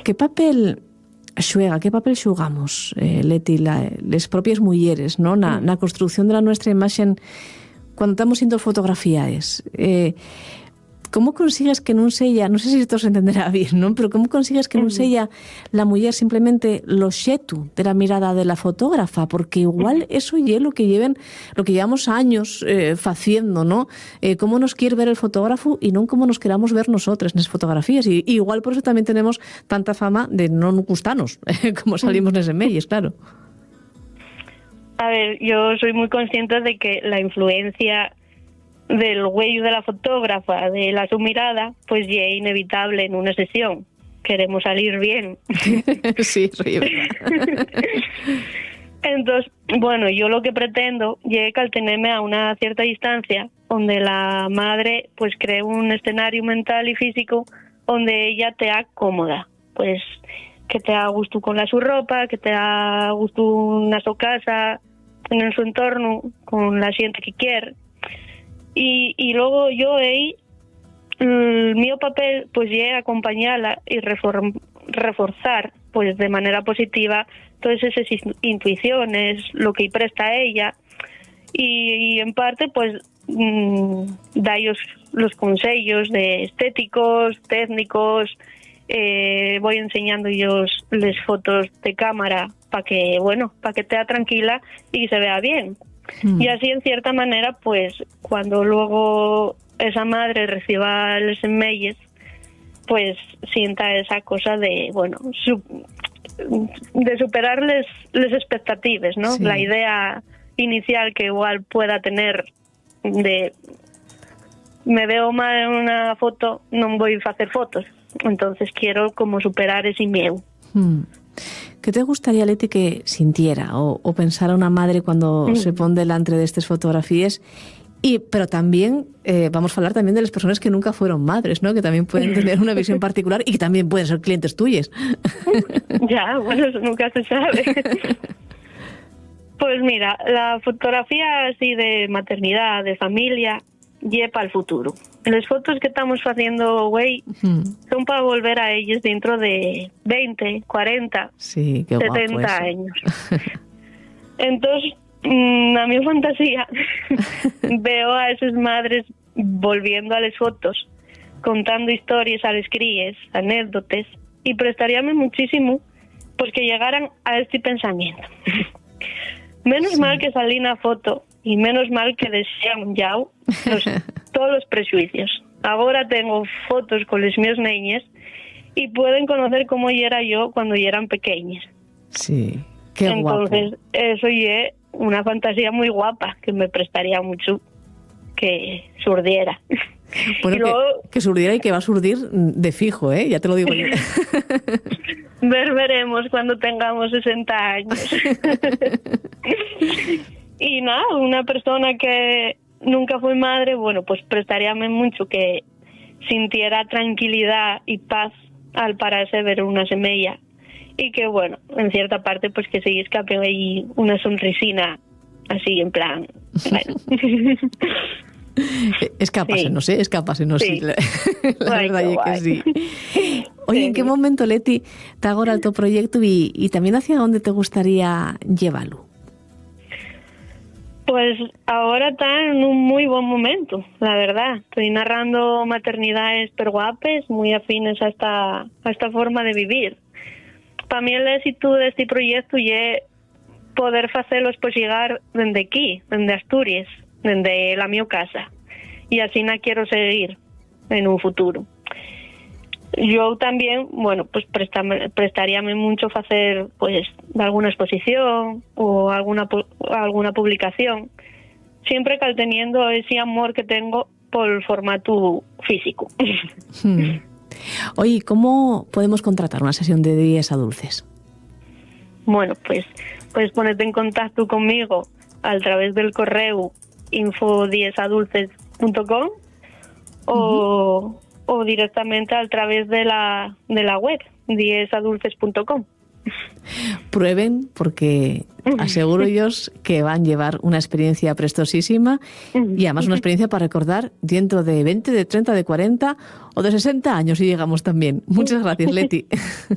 Que papel xugamos, Leti, les propias mulleres, no? Na construción da nuestra imaxe cando estamos indo fotografías. Como consigues que non sella, non sei se isto se entenderá bien, non? Pero como consigues que non sella la muller simplemente lo xeto de la mirada de la fotógrafa? Porque igual eso é lo que llevamos años faciendo, ¿no? Cómo nos quiere ver el fotógrafo y non como nos queramos ver nosotros nas fotografías. Y igual por eso tamén tenemos tanta fama de non gustanos, como salimos nese medios, claro. A ver, yo soy muy consciente de que la influencia del huello de la fotógrafa, de la su mirada, pues ya es inevitable en una sesión. Queremos salir bien. Sí, soy verdad. Entonces, bueno, yo lo que pretendo es caltenerme a una cierta distancia donde la madre pues cree un escenario mental y físico donde ella te haga cómoda, pues que te haga gusto con su ropa, que te haga gusto en su casa, en su entorno, con la gente que quiere. Y luego yo el mío papel pues es acompañarla y reforzar pues de manera positiva todas esas intuiciones, lo que presta a ella y en parte pues da ellos los consejos de estéticos, técnicos, voy enseñando ellos las fotos de cámara para que esté tranquila y se vea bien. Y así, en cierta manera, pues, cuando luego esa madre reciba los emails, pues, sienta esa cosa de, de superar las expectativas, ¿no? Sí. La idea inicial que igual pueda tener de me veo mal en una foto, no voy a hacer fotos. Entonces quiero como superar ese miedo. ¿Qué te gustaría, Leti, que sintiera o pensara una madre cuando se pone delante de estas fotografías? Pero también vamos a hablar también de las personas que nunca fueron madres, ¿no? Que también pueden tener una visión particular y que también pueden ser clientes tuyas. Ya, bueno, eso nunca se sabe. Pues mira, la fotografía así de maternidad, de familia, y para el futuro. Las fotos que estamos haciendo, son para volver a ellas dentro de 20, 40, sí, 70 años. Entonces, a mi fantasía, veo a esas madres volviendo a las fotos, contando historias a las críes, anécdotas, y prestaríame muchísimo pues que llegaran a este pensamiento. Menos mal que salí en la foto y menos mal que desean ya todos los prejuicios. Ahora tengo fotos con los míos niños y pueden conocer cómo era yo cuando eran pequeñas. Sí, qué guapo. Entonces, eso es una fantasía muy guapa que me prestaría mucho que surdiera. Bueno, luego, que surdiera y que va a surdir de fijo, ¿eh? Ya te lo digo yo. Veremos cuando tengamos 60 años. Y nada, una persona que nunca fue madre, bueno, pues prestaríame mucho que sintiera tranquilidad y paz al pararse a ver una semilla y que, bueno, en cierta parte, pues que se escape ahí una sonrisina así, en plan, bueno. Escápasenos, sí. Escápasenos, sí. La verdad es que sí. Oye, ¿en qué momento, Leti, te agora el tu proyecto y también hacia dónde te gustaría llevarlo? Pues ahora está en un muy buen momento, la verdad. Estoy narrando maternidades perguapes, muy afines a esta forma de vivir. Para mí el éxito de este proyecto es poder hacerlos pues llegar desde aquí, desde Asturias, desde la mi casa. Y así no quiero seguir en un futuro. Yo también, bueno, pues prestaríame mucho hacer pues alguna exposición o alguna publicación, siempre teniendo ese amor que tengo por el formato físico. Oye, ¿cómo podemos contratar una sesión de Dies a Dulces? Bueno, pues puedes ponerte en contacto conmigo a través del correo info@diesadulces.com o directamente a través de la web diesadulces.com. Prueben, porque aseguro ellos que van a llevar una experiencia prestosísima y además una experiencia para recordar dentro de 20, de 30, de 40 o de 60 años si llegamos también. Muchas gracias, Leti.